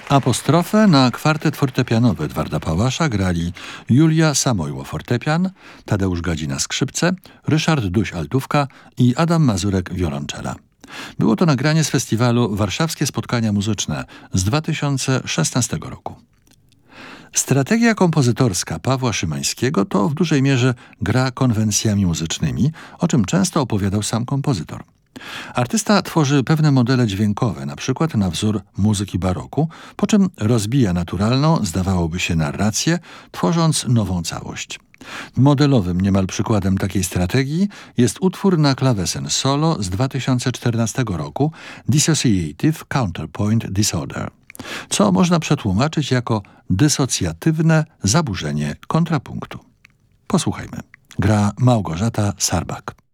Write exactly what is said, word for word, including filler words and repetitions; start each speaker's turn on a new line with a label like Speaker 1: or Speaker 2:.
Speaker 1: Apostrofę na kwartet fortepianowy Edwarda Pałasza grali Julia Samojło fortepian, Tadeusz Gadzina skrzypce, Ryszard Duś altówka i Adam Mazurek wiolonczela. Było to nagranie z festiwalu Warszawskie Spotkania Muzyczne z dwa tysiące szesnastego roku. Strategia kompozytorska Pawła Szymańskiego to w dużej mierze gra konwencjami muzycznymi, o czym często opowiadał sam kompozytor. Artysta tworzy pewne modele dźwiękowe, na przykład na wzór muzyki baroku, po czym rozbija naturalną, zdawałoby się, narrację, tworząc nową całość. Modelowym niemal przykładem takiej strategii jest utwór na klawesen solo z dwa tysiące czternastego roku Dissociative Counterpoint Disorder, co można przetłumaczyć jako dysocjatywne zaburzenie kontrapunktu. Posłuchajmy. Gra Małgorzata Sarbak.